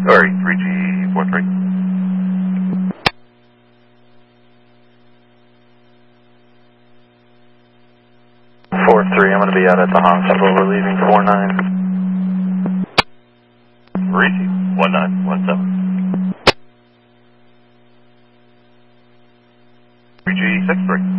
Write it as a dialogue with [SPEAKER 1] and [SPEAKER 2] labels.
[SPEAKER 1] Sorry, 3G43.
[SPEAKER 2] 4-3, I'm going to be out at the hospital. We're leaving 4-9.
[SPEAKER 1] 3G1917. 3G63.